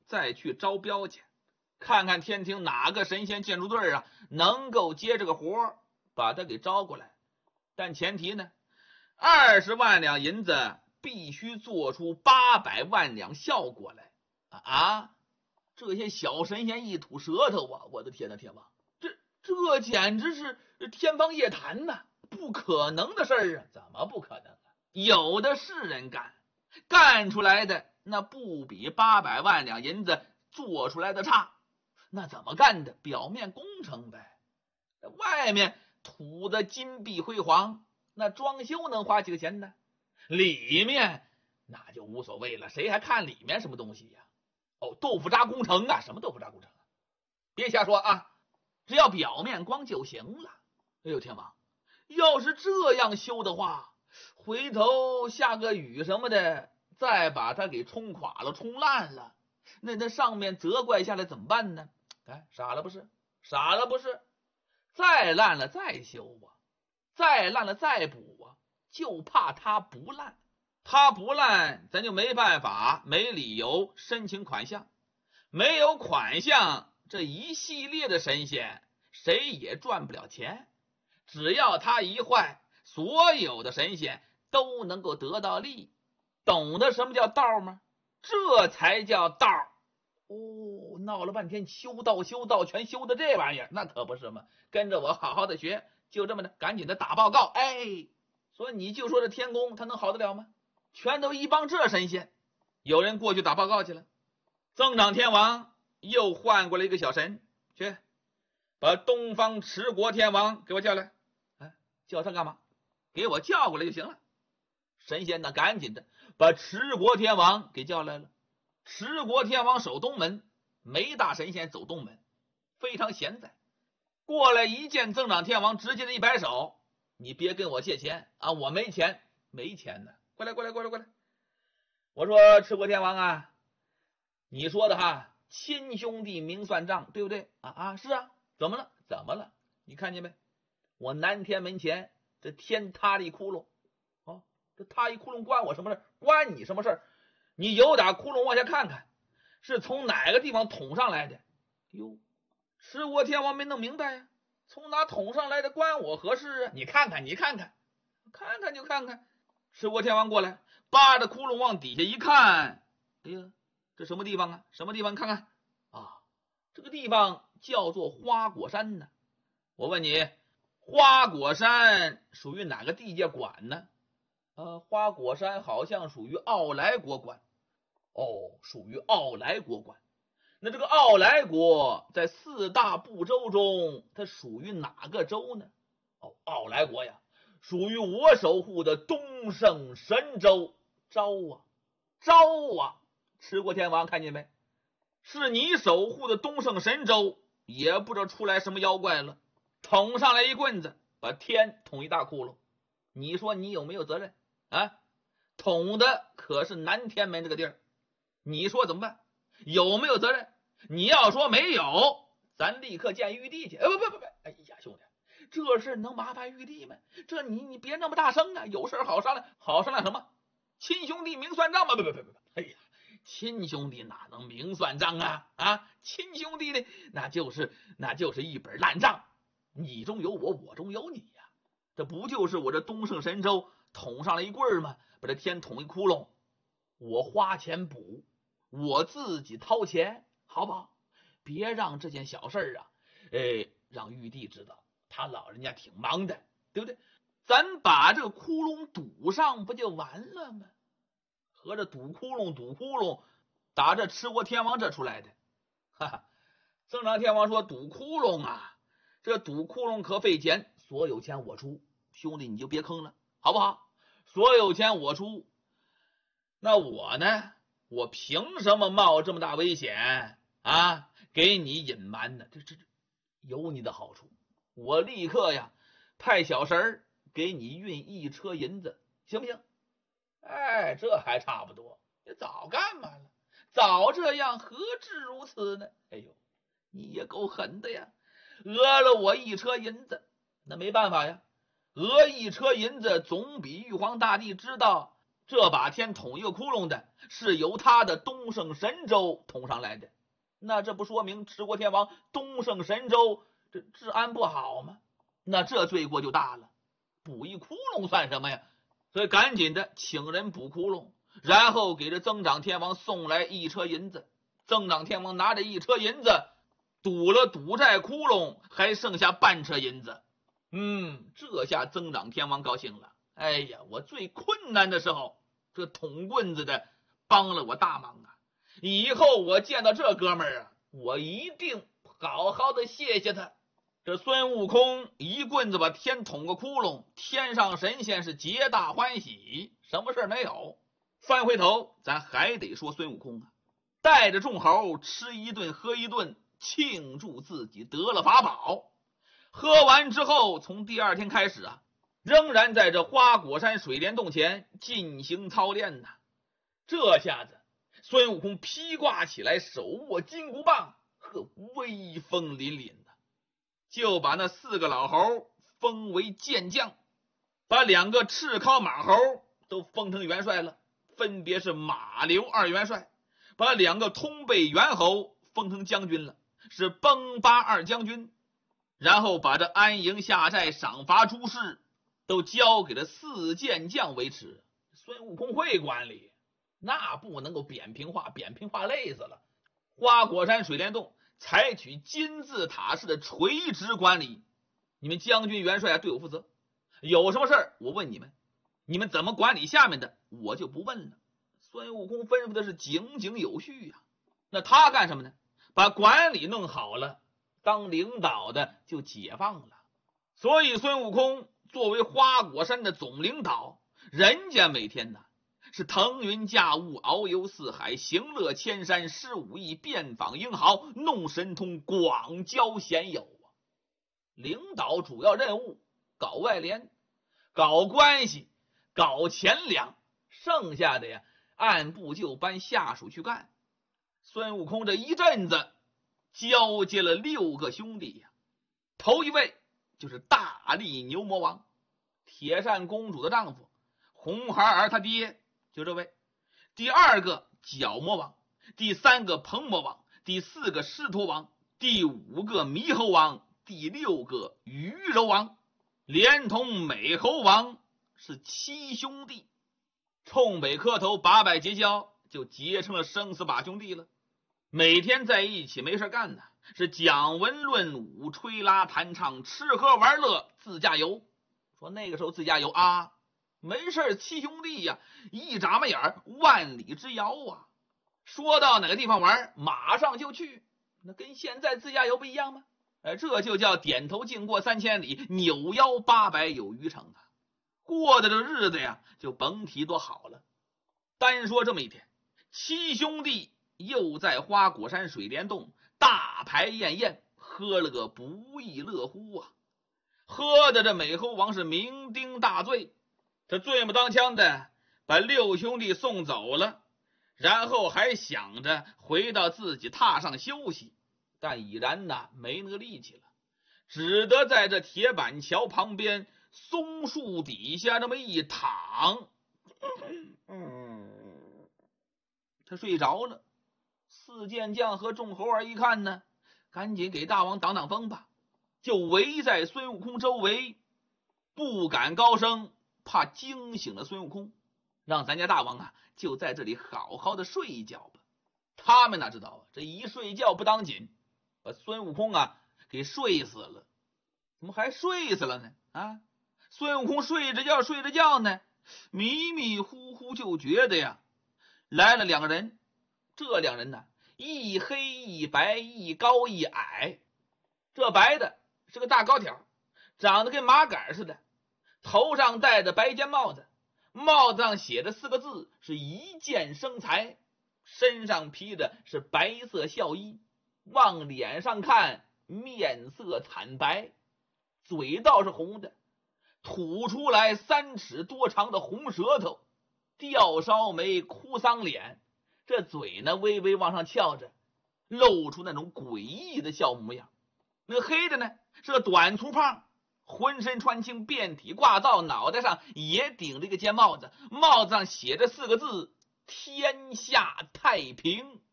再去招标去，看看天庭哪个神仙建筑队啊能够接这个活，把他给招过来。但前提呢，20万两银子必须做出800万两效果来啊！这些小神仙一吐舌头啊，我的天哪，天王，这简直是天方夜谭呐，不可能的事儿啊！怎么不可能啊？有的是人干出来的那不比800万两银子做出来的差，那怎么干的？表面工程呗，外面涂的金碧辉煌，那装修能花几个钱呢？里面那就无所谓了，谁还看里面什么东西呀？豆腐渣工程啊，什么豆腐渣工程啊？别瞎说啊，只要表面光就行了。哎呦天王，要是这样修的话，回头下个雨什么的，再把它给冲垮了冲烂了，那上面责怪下来怎么办呢？哎，傻了不是，傻了不是，再烂了再修啊，再烂了再补啊，就怕它不烂。它不烂，咱就没办法，没理由申请款项，没有款项，这一系列的神仙谁也赚不了钱。只要它一坏，所有的神仙都能够得到利益。懂得什么叫道吗？这才叫道。闹了半天修道全修的这玩意儿，那可不是嘛！跟着我好好的学，就这么的赶紧的打报告。所以你就说这天宫它能好得了吗？全都一帮这神仙。有人过去打报告去了，增长天王又换过来一个小神，去把东方持国天王给我叫来。叫他干嘛？给我叫过来就行了。神仙呢赶紧的把持国天王给叫来了。持国天王守东门，没大神仙走东门，非常闲在。过来一见增长天王，直接的一摆手，你别跟我借钱啊，我没钱。没钱呢，过来。我说持国天王啊，你说的哈，亲兄弟明算账，对不对啊？是啊，怎么了？你看见没？我南天门前这天塌了一窟窿，这塌一窟窿关我什么事？关你什么事？你由打窟窿往下看看，是从哪个地方捅上来的？哟，持国天王没弄明白呀，从哪捅上来的关我何事啊？你看看就看看。持国天王过来，扒着窟窿往底下一看，哎呀，这什么地方啊？什么地方？看看啊，这个地方叫做花果山呢。我问你，花果山属于哪个地界管呢？花果山好像属于奥莱国管。属于奥莱国管。那这个奥莱国在4大部洲中，它属于哪个州呢？奥莱国呀，属于我守护的东胜神州。招啊！持国天王看见没？是你守护的东胜神州，也不知道出来什么妖怪了，捅上来一棍子，把天捅一大窟窿。你说你有没有责任啊？捅的可是南天门这个地儿，你说怎么办？有没有责任？你要说没有，咱立刻见玉帝去。不，哎呀，兄弟，这事能麻烦玉帝吗？这你别那么大声啊，有事好商量。好商量什么？亲兄弟明算账吗？不，哎呀，亲兄弟哪能明算账啊？亲兄弟呢，那就是一本烂账，你中有我，我中有你呀。这不就是我这东胜神州捅上了一棍吗？把这天捅一窟窿，我花钱补，我自己掏钱，好不好？别让这件小事啊，让玉帝知道，他老人家挺忙的，对不对？咱把这个窟窿堵上不就完了吗？合着堵窟窿，打这持国天王这出来的。哈哈，增长天王说堵窟窿啊，这堵窟窿可费钱，所有钱我出，兄弟你就别坑了，好不好？所有钱我出。那我呢？我凭什么冒这么大危险啊？给你隐瞒呢？这有你的好处，我立刻呀派小神儿给你运1车银子，行不行？这还差不多。你早干嘛了？早这样何至如此呢？哎呦，你也够狠的呀！讹了我1车银子，那没办法呀，讹1车银子总比玉皇大帝知道这把天捅一个窟窿的是由他的东胜神州捅上来的，那这不说明持国天王东胜神州这治安不好吗？那这罪过就大了，补一窟窿算什么呀？所以赶紧的请人补窟窿，然后给这增长天王送来一车银子。增长天王拿着一车银子堵了赌债窟窿，还剩下半车银子。这下增长天王高兴了。哎呀，我最困难的时候，这捅棍子的帮了我大忙啊！以后我见到这哥们儿啊，我一定好好的谢谢他。这孙悟空一棍子把天捅个窟窿，天上神仙是皆大欢喜，什么事没有。翻回头，咱还得说孙悟空啊，带着众猴吃一顿喝一顿，庆祝自己得了法宝。喝完之后，从第二天开始啊，仍然在这花果山水帘洞前进行操练呢。这下子孙悟空披挂起来，手握金箍棒，呵，威风凛凛的，就把那4个老猴封为剑将，把2个赤尻马猴都封成元帅了，分别是马刘2元帅，把2个通背猿猴封成将军了，是崩巴2将军，然后把这安营下寨赏罚诸事都交给了4剑将维持。孙悟空会管理，那不能够扁平化，扁平化累死了。花果山水帘洞采取金字塔式的垂直管理，你们将军元帅啊对我负责，有什么事儿我问你们，你们怎么管理下面的我就不问了。孙悟空吩咐的是井井有序啊。那他干什么呢？把管理弄好了，当领导的就解放了。所以孙悟空作为花果山的总领导，人家每天呢是腾云驾雾，遨游四海，行乐千山，施武艺，遍访英豪，弄神通，广交贤友啊。领导主要任务搞外联，搞关系，搞钱粮，剩下的呀按部就班下属去干。孙悟空这一阵子交接了6个兄弟呀。头一位就是大力牛魔王，铁扇公主的丈夫，红孩儿他爹，就这位。第2个角魔王，第3个鹏魔王，第4个狮驼王，第5个猕猴王，第6个鱼柔王，连同美猴王是7兄弟。冲北磕头800结交，就结成了生死把兄弟了。每天在一起没事干呢，是讲文论武，吹拉弹唱，吃喝玩乐，自驾游。说那个时候自驾游啊，没事7兄弟呀，一眨巴眼万里之遥啊，说到哪个地方玩马上就去，那跟现在自驾游不一样吗？这就叫点头径过3000里，扭腰800有余程啊。过的这日子呀就甭提多好了。单说这么一天，7兄弟又在花果山水帘洞大排宴宴，喝了个不亦乐乎啊。喝的这美猴王是酩酊大醉，这醉不当腔的把6兄弟送走了，然后还想着回到自己榻上休息，但已然呢没那个力气了，只得在这铁板桥旁边松树底下这么一躺，他睡着了。4剑将和众猴儿一看呢，赶紧给大王挡挡风吧，就围在孙悟空周围，不敢高声，怕惊醒了孙悟空，让咱家大王啊就在这里好好的睡一觉吧。他们哪知道啊，这一睡觉不当紧，把孙悟空啊给睡死了。怎么还睡死了呢？啊，孙悟空睡着觉呢，迷迷糊糊就觉得呀，来了2个人。这2人呢，一黑一白，一高一矮。这白的是个大高挑，长得跟马杆似的，头上戴着白尖帽子，帽子上写着4个字，是一剑生财，身上披的是白色孝衣，往脸上看面色惨白，嘴倒是红的，吐出来3尺多长的红舌头，吊梢眉，哭丧脸，这嘴呢微微往上翘着，露出那种诡异的笑模样。那个黑的呢是个短粗胖， 浑身穿青，遍体挂皂，脑袋上也顶着一个尖帽子，帽子上写着4个字：天下太平。